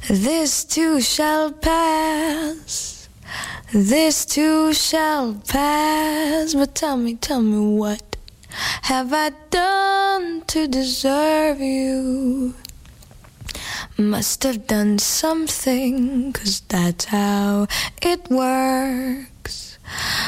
This too shall pass. This too shall pass. But tell me, what have I done to deserve you? Must have done something, 'cause that's how it works.